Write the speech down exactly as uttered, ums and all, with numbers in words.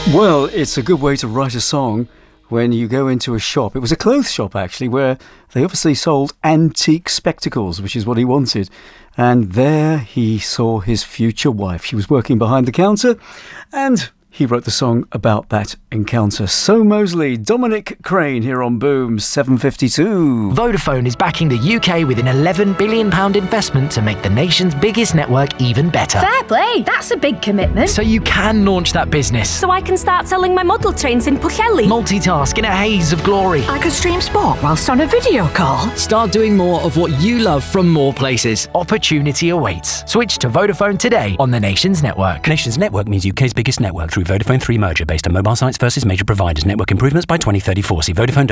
Well, it's a good way to write a song when you go into a shop. It was a clothes shop, actually, where they obviously sold antique spectacles, which is what he wanted. And there he saw his future wife. She was working behind the counter, and he wrote the song about that encounter. So Mosley, Dominic Crane here on Boom seven fifty-two. Vodafone is backing the U K with an eleven billion pounds investment to make the nation's biggest network even better. Fair play, that's a big commitment. So you can launch that business. So I can start selling my model trains in Pwllheli. Multitask in a haze of glory. I could stream sport whilst on a video call. Start doing more of what you love from more places. Opportunity awaits. Switch to Vodafone today on the Nations Network. Nations Network means U K's biggest network through Vodafone three merger based on mobile sites versus major providers. Network improvements by twenty thirty-four. See Vodafone.